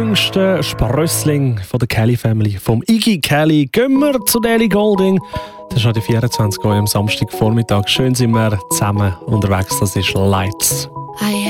jüngsten Sprössling von der Kelly Family, vom Iggy Kelly. Gehen wir zu Ellie Goulding. Das ist noch die 24 Uhr am Samstagvormittag. Schön sind wir zusammen unterwegs. Das ist Lights.